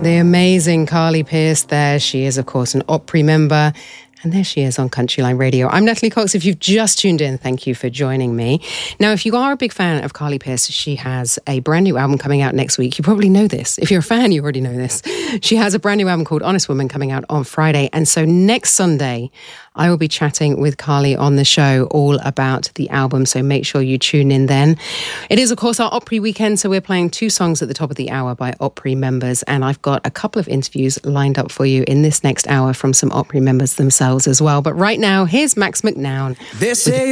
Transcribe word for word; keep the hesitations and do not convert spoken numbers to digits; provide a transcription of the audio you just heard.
The amazing Carly Pearce there. She is, of course, an Opry member. And there she is on Countryline Radio. I'm Natalie Cox. If you've just tuned in, thank you for joining me. Now, if you are a big fan of Carly Pearce, she has a brand new album coming out next week. You probably know this. If you're a fan, you already know this. She has a brand new album called Honest Woman coming out on Friday. And so next Sunday, I will be chatting with Carly on the show all about the album. So make sure you tune in then. It is, of course, our Opry weekend. So we're playing two songs at the top of the hour by Opry members. And I've got a couple of interviews lined up for you in this next hour from some Opry members themselves as well. But right now, here's Max McNown. They say